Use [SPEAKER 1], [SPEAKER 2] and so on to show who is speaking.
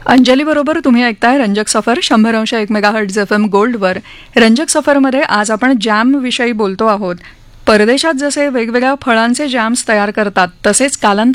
[SPEAKER 1] अंजली बरोबर तुम्ही ऐकताय रंजक सफर 100.1 मेगाहर्ट्झ FM गोल्डवर. रंजक सफरमध्ये आज आपण जॅम विषयी बोलतो आहोत. परदेशात जसे वेगवेगळ्या फळांचे जॅम्स तयार करतात तसेच